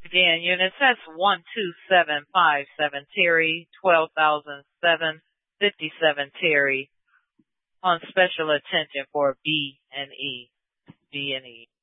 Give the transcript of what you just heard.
Again, units, that's 12757 Terry, 12,757 Terry on special attention for B and E. B and E.